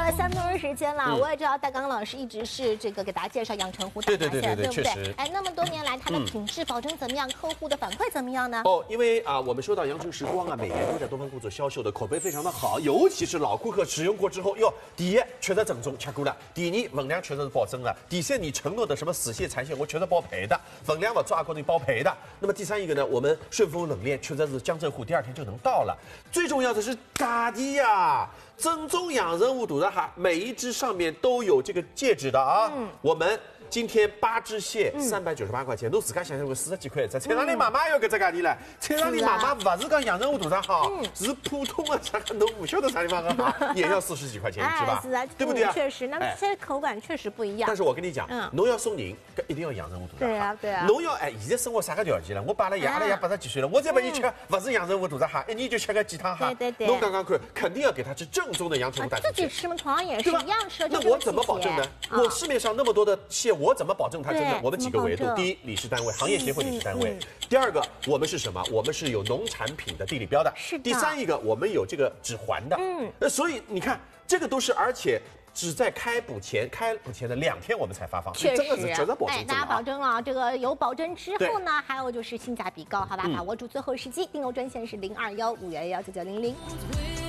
了3分钟时间了，我也知道大刚老师一直是这个给大家介绍阳澄湖大闸蟹，对不对？哎，那么多年来它的品质保证怎么样？客户的反馈怎么样呢？ 哦，因为我们说到阳澄时光每年都在东方顾做销售的口碑非常的好，尤其是老顾客使用过之后，哟，第一确实正宗吃过了，第二分量确实是保证了，第三你承诺的什么死蟹、残蟹我确实包赔的，分量我抓过你包赔的。那么第三一个呢，我们顺丰冷链确实是江浙沪第2天就能到了，最重要的是价钿呀。正宗阳澄湖大闸蟹，每一只上面都有这个戒指的啊。我们今天8只蟹398块钱，侬自家想想看，40几块，在菜场里买买要搿只价钿了。菜场里买买不是讲阳澄湖大闸蟹，是普通的啥个侬不晓得啥地方的好，也要40几块钱一只吧？ 是啊， 对不对啊？ 确实，那现在口感确实不一样。 但是我跟你讲，侬要送人，搿一定要阳澄湖大闸蟹。 对啊，对啊。 侬要现在生活啥个条件了？我爸阿拉爷80几岁了，我再拨伊吃不是阳澄湖大闸蟹，1年就吃个几趟哈。 对。 侬刚刚看，肯定要给他吃正宗的阳澄湖大闸蟹。 自己吃嘛，同样也是一样吃的。 那我怎么保证呢？我市面上那么多的蟹，我怎么保证它真的？我们几个维度：第一，理事单位，行业协会理事单位；第二个，我们是什么？我们是有农产品的地理标的；第三一个，我们有这个指环的。所以你看，这个都是，而且只在开捕前的2天我们才发放， 确实， 真的是绝对保证。 大家保证了这个有保证之后呢，还有就是性价比高，好吧？把握住最后时机，订购专线是0215119900。